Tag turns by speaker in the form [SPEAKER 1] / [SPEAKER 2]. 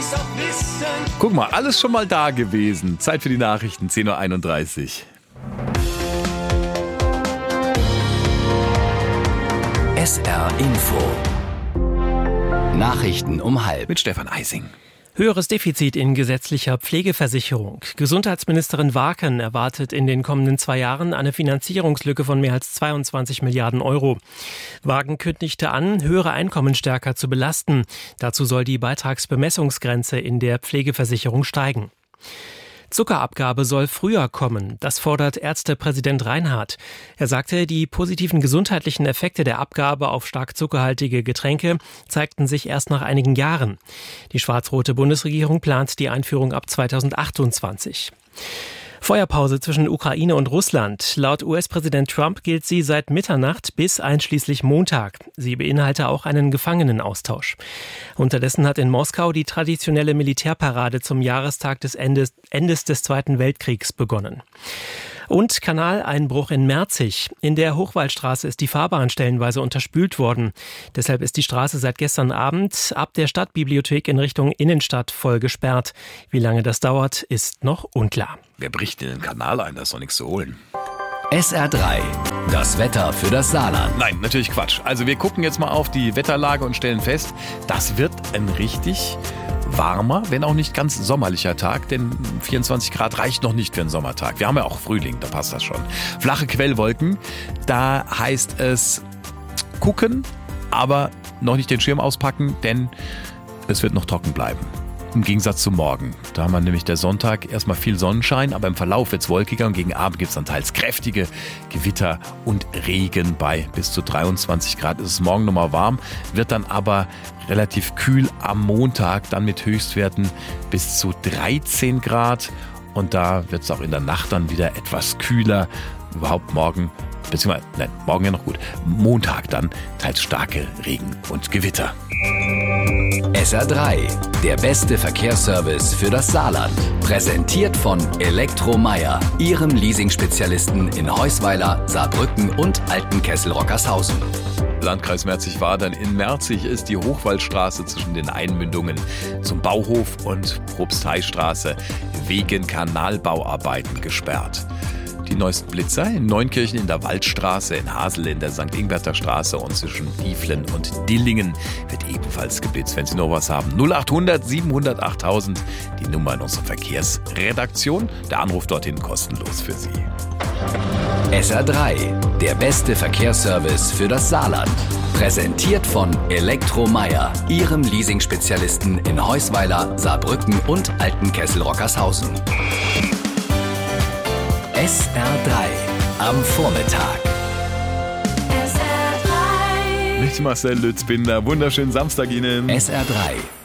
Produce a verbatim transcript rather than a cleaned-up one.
[SPEAKER 1] Guck mal, alles schon mal da gewesen. Zeit für die Nachrichten, zehn Uhr einunddreißig.
[SPEAKER 2] S R Info. Nachrichten um halb.
[SPEAKER 1] Mit Stefan Eising.
[SPEAKER 3] Höheres Defizit in gesetzlicher Pflegeversicherung. Gesundheitsministerin Waken erwartet in den kommenden zwei Jahren eine Finanzierungslücke von mehr als zweiundzwanzig Milliarden Euro. Waken kündigte an, höhere Einkommen stärker zu belasten. Dazu soll die Beitragsbemessungsgrenze in der Pflegeversicherung steigen. Zuckerabgabe soll früher kommen. Das fordert Ärztepräsident Reinhardt. Er sagte, die positiven gesundheitlichen Effekte der Abgabe auf stark zuckerhaltige Getränke zeigten sich erst nach einigen Jahren. Die schwarz-rote Bundesregierung plant die Einführung ab zweitausendachtundzwanzig. Feuerpause zwischen Ukraine und Russland. Laut U S-Präsident Trump gilt sie seit Mitternacht bis einschließlich Montag. Sie beinhalte auch einen Gefangenenaustausch. Unterdessen hat in Moskau die traditionelle Militärparade zum Jahrestag des Endes, Endes des Zweiten Weltkriegs begonnen. Und Kanaleinbruch in Merzig. In der Hochwaldstraße ist die Fahrbahn stellenweise unterspült worden. Deshalb ist die Straße seit gestern Abend ab der Stadtbibliothek in Richtung Innenstadt voll gesperrt. Wie lange das dauert, ist noch unklar.
[SPEAKER 1] Wer bricht in den Kanal ein? Da ist doch nichts zu holen.
[SPEAKER 2] S R drei. Das Wetter für das Saarland.
[SPEAKER 1] Nein, natürlich Quatsch. Also wir gucken jetzt mal auf die Wetterlage und stellen fest, das wird ein richtig warmer, wenn auch nicht ganz sommerlicher Tag, denn vierundzwanzig Grad reicht noch nicht für einen Sommertag. Wir haben ja auch Frühling, da passt das schon. Flache Quellwolken, da heißt es gucken, aber noch nicht den Schirm auspacken, denn es wird noch trocken bleiben. Im Gegensatz zum Morgen. Da haben wir nämlich der Sonntag erstmal viel Sonnenschein, aber im Verlauf wird es wolkiger und gegen Abend gibt es dann teils kräftige Gewitter und Regen. Bei bis zu dreiundzwanzig Grad ist es morgen nochmal warm, wird dann aber relativ kühl am Montag, dann mit Höchstwerten bis zu dreizehn Grad. Und da wird es auch in der Nacht dann wieder etwas kühler. Überhaupt morgen, beziehungsweise, nein, morgen ja noch gut, Montag dann teils starke Regen und Gewitter.
[SPEAKER 2] S R drei, der beste Verkehrsservice für das Saarland. Präsentiert von Elektromeyer, Ihrem Leasing-Spezialisten in Heusweiler, Saarbrücken und Altenkessel-Rockershausen.
[SPEAKER 1] Landkreis Merzig-Wadern. In Merzig ist die Hochwaldstraße zwischen den Einmündungen zum Bauhof und Propsteistraße wegen Kanalbauarbeiten gesperrt. Die neuesten Blitzer in Neunkirchen in der Waldstraße, in Hasel in der Sankt Ingberter Straße und zwischen Dieflen und Dillingen wird ebenfalls geblitzt. Wenn Sie noch was haben, null achthundert siebenhundert achttausend, die Nummer in unserer Verkehrsredaktion. Der Anruf dorthin kostenlos für Sie.
[SPEAKER 2] S R drei, der beste Verkehrsservice für das Saarland. Präsentiert von Elektromeyer, Ihrem Leasing-Spezialisten in Heusweiler, Saarbrücken und Altenkessel-Rockershausen. S R drei am Vormittag.
[SPEAKER 1] S R drei. Mit Marcel Lützbinder. Wunderschönen Samstag Ihnen.
[SPEAKER 2] S R drei